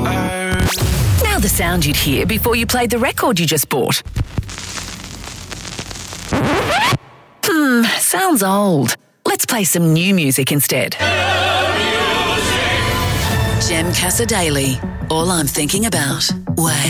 Now the sound you'd hear before you played the record you just bought. Sounds old. Let's play some new music instead. Gem Casa Daily. All I'm thinking about. Wait.